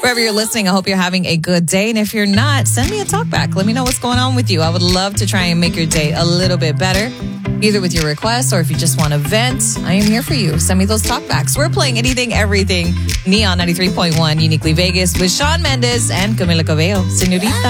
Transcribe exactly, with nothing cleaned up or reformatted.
Wherever you're listening, I hope you're having a good day. And if you're not, send me a talk back. Let me know what's going on with you. I would love to try and make your day a little bit better, either with your requests or if you just want to vent. I am here for you. Send me those talkbacks. We're playing Anything, Everything. Neon ninety-three point one, Uniquely Vegas with Shawn Mendes and Camila Cabello. Señorita.